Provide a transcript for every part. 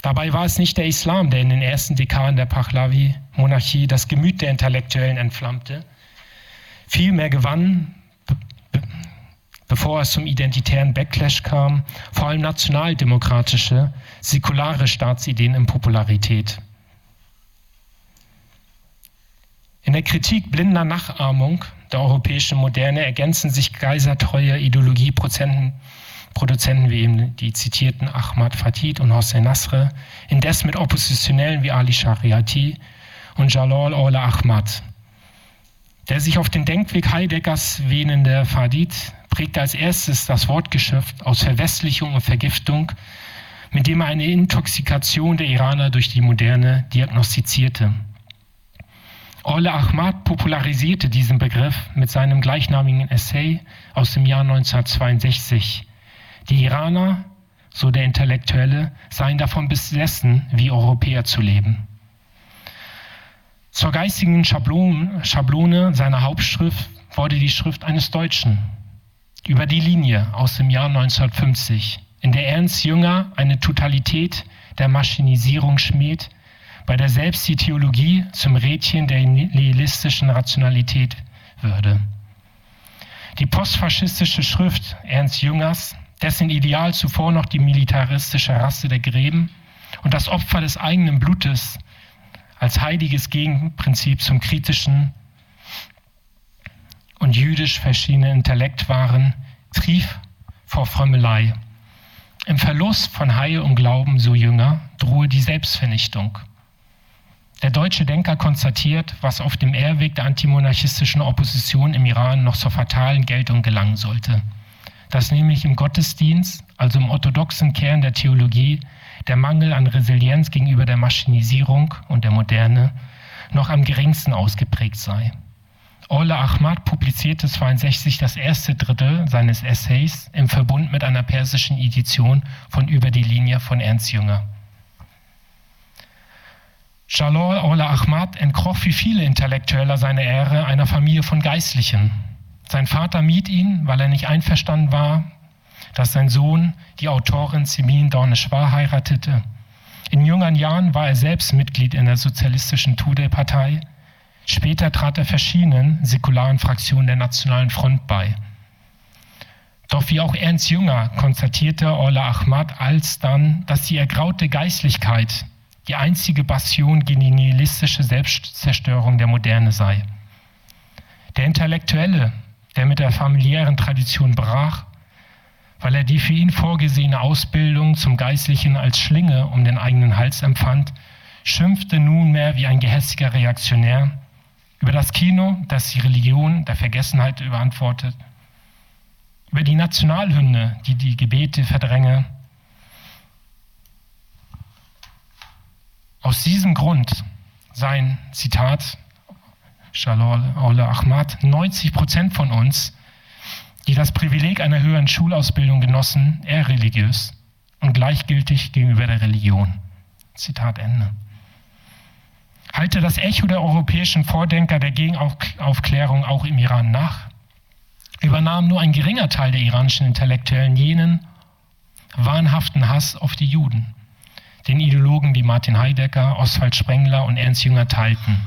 Dabei war es nicht der Islam, der in den ersten Dekaden der Pahlavi-Monarchie das Gemüt der Intellektuellen entflammte. Vielmehr gewann, bevor es zum identitären Backlash kam, vor allem nationaldemokratische, säkulare Staatsideen in Popularität. In der Kritik blinder Nachahmung der europäischen Moderne ergänzen sich geisertreue Ideologieproduzenten wie eben die zitierten Ahmad Fatih und Hossein Nasr, indes mit Oppositionellen wie Ali Shariati und Jalal Ola Ahmad. Der sich auf den Denkweg Heideggers wähnende Fatih prägte als erstes das Wortgeschäft aus Verwestlichung und Vergiftung, mit dem er eine Intoxikation der Iraner durch die Moderne diagnostizierte. Ola Ahmad popularisierte diesen Begriff mit seinem gleichnamigen Essay aus dem Jahr 1962. Die Iraner, so der Intellektuelle, seien davon besessen, wie Europäer zu leben. Zur geistigen Schablone seiner Hauptschrift wurde die Schrift eines Deutschen, Über die Linie aus dem Jahr 1950, in der Ernst Jünger eine Totalität der Maschinisierung schmäht, bei der selbst die Theologie zum Rädchen der nihilistischen Rationalität würde. Die postfaschistische Schrift Ernst Jüngers, dessen Ideal zuvor noch die militaristische Rasse der Gräben und das Opfer des eigenen Blutes als heiliges Gegenprinzip zum kritischen und jüdisch verschiedenen Intellekt waren, trief vor Frömmelei. Im Verlust von Heil und Glauben, so Jünger, drohe die Selbstvernichtung. Der deutsche Denker konstatiert, was auf dem Irrweg der antimonarchistischen Opposition im Iran noch zur fatalen Geltung gelangen sollte. Dass nämlich im Gottesdienst, also im orthodoxen Kern der Theologie, der Mangel an Resilienz gegenüber der Maschinisierung und der Moderne noch am geringsten ausgeprägt sei. Ola Ahmad publizierte 1962 das erste Drittel seines Essays im Verbund mit einer persischen Edition von Über die Linie von Ernst Jünger. Jalal Ola Ahmad entkroch wie viele Intellektuelle seiner Ära einer Familie von Geistlichen. Sein Vater mied ihn, weil er nicht einverstanden war, dass sein Sohn die Autorin Simin Dorneshwar heiratete. In jüngeren Jahren war er selbst Mitglied in der sozialistischen Tudeh-Partei. Später trat er verschiedenen säkularen Fraktionen der Nationalen Front bei. Doch wie auch Ernst Jünger konstatierte Ola Ahmad alsdann, dass die ergraute Geistlichkeit die einzige Bastion gegen die nihilistische Selbstzerstörung der Moderne sei. Der Intellektuelle, der mit der familiären Tradition brach, weil er die für ihn vorgesehene Ausbildung zum Geistlichen als Schlinge um den eigenen Hals empfand, schimpfte nunmehr wie ein gehässiger Reaktionär über das Kino, das die Religion der Vergessenheit überantwortet, über die Nationalhymne, die die Gebete verdränge. Aus diesem Grund seien, Zitat, Jalal Ola Ahmad, 90% von uns, die das Privileg einer höheren Schulausbildung genossen, eher religiös und gleichgültig gegenüber der Religion. Zitat Ende. Halte das Echo der europäischen Vordenker der Gegenaufklärung auch im Iran nach? Übernahm nur ein geringer Teil der iranischen Intellektuellen jenen wahnhaften Hass auf die Juden, den Ideologen wie Martin Heidegger, Oswald Spengler und Ernst Jünger teilten.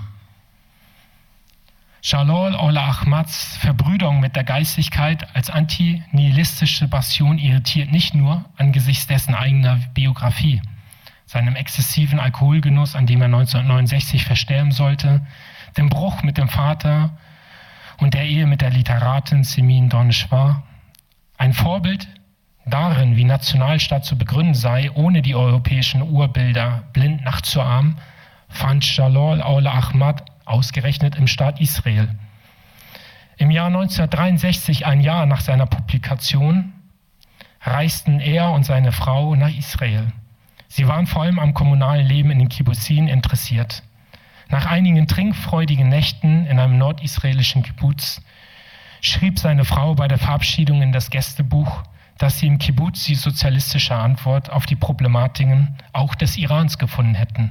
Jalal Ola Ahmads Verbrüderung mit der Geistlichkeit als antinihilistische Bastion irritiert nicht nur angesichts dessen eigener Biografie, seinem exzessiven Alkoholgenuss, an dem er 1969 versterben sollte, dem Bruch mit dem Vater und der Ehe mit der Literatin Simin Dorneshwar. Ein Vorbild darin, wie Nationalstaat zu begründen sei, ohne die europäischen Urbilder blind nachzuahmen, fand Jalal Ola Ahmad ausgerechnet im Staat Israel. Im Jahr 1963, ein Jahr nach seiner Publikation, reisten er und seine Frau nach Israel. Sie waren vor allem am kommunalen Leben in den Kibbuzim interessiert. Nach einigen trinkfreudigen Nächten in einem nordisraelischen Kibbuz schrieb seine Frau bei der Verabschiedung in das Gästebuch, dass sie im Kibbuz die sozialistische Antwort auf die Problematiken auch des Irans gefunden hätten.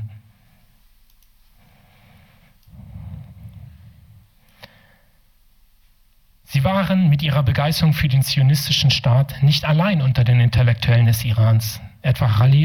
Sie waren mit ihrer Begeisterung für den zionistischen Staat nicht allein unter den Intellektuellen des Irans. Etwa Khalil